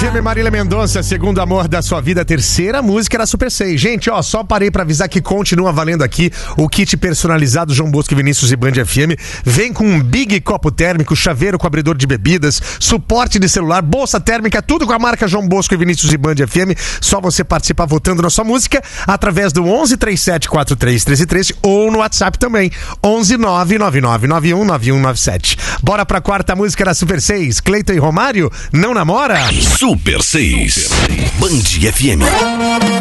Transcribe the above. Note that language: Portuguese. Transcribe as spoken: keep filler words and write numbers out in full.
F M, Marília Mendonça, Segundo Amor da Sua Vida, terceira música era Super seis. Gente, ó, só parei pra avisar que continua valendo aqui o kit personalizado João Bosco, Vinícius e Band F M. Vem com um big copo térmico, chaveiro com abridor de bebidas, suporte de celular, bolsa térmica, tudo com a marca João Bosco e Vinícius e Band F M. Só você participar votando na sua música através do onze, trinta e sete, quarenta e três, treze, treze ou no WhatsApp também, onze, nove nove nove nove um nove um nove sete. Bora pra quarta música da Super seis. Cleiton e Romário, Não Namora? Super seis. Band F M.